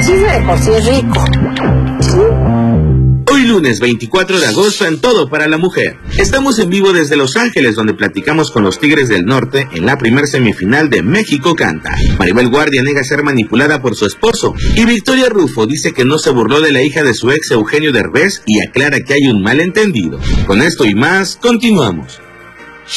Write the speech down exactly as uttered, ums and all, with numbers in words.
chisme de por sí es rico. Hoy lunes veinticuatro de agosto en Todo para la Mujer. Estamos en vivo desde Los Ángeles, donde platicamos con los Tigres del Norte en la primer semifinal de México Canta. Maribel Guardia niega ser manipulada por su esposo y Victoria Rufo dice que no se burló de la hija de su ex Eugenio Derbez y aclara que hay un malentendido. Con esto y más, continuamos.